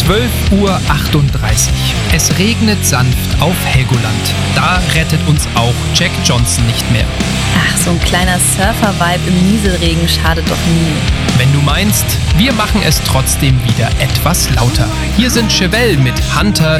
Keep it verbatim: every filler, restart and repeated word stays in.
zwölf Uhr achtunddreißig. Es regnet sanft auf Helgoland. Da rettet uns auch Jack Johnson nicht mehr. Ach, so ein kleiner Surfer-Vibe im Nieselregen schadet doch nie. Wenn du meinst, wir machen es trotzdem wieder etwas lauter. Hier sind Chevelle mit Hunter